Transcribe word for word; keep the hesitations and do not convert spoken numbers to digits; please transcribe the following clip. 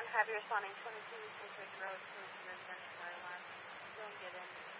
one, have your responding twenty-two, State Road, to residential fire alarm. Don't get in.